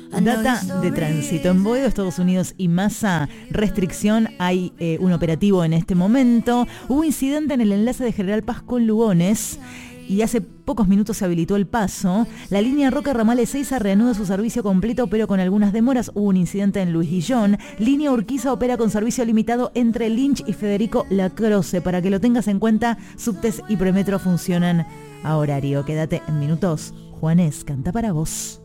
Data de tránsito. En Boedo, Estados Unidos y Massa, restricción. Hay un operativo en este momento. Hubo incidente en el enlace de General Paz con Lugones y hace pocos minutos se habilitó el paso. La línea Roca Ramales 6 reanuda su servicio completo, pero con algunas demoras. Hubo un incidente en Luis Guillón. Línea Urquiza opera con servicio limitado entre Lynch y Federico Lacroce. Para que lo tengas en cuenta, subtes y premetro funcionan a horario. Quédate en minutos. Juanes canta para vos.